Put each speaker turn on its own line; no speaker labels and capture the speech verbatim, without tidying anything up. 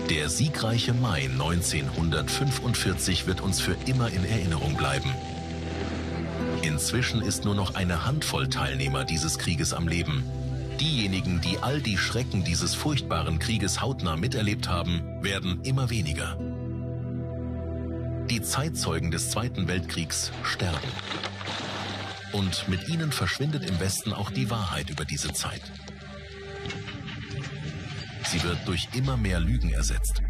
Der siegreiche Mai neunzehnhundertfünfundvierzig wird uns für immer in Erinnerung bleiben. Inzwischen ist nur noch eine Handvoll Teilnehmer dieses Krieges am Leben. Diejenigen, die all die Schrecken dieses furchtbaren Krieges hautnah miterlebt haben, werden immer weniger. Die Zeitzeugen des Zweiten Weltkriegs sterben. Und mit ihnen verschwindet im Westen auch die Wahrheit über diese Zeit. Sie wird durch immer mehr Lügen ersetzt.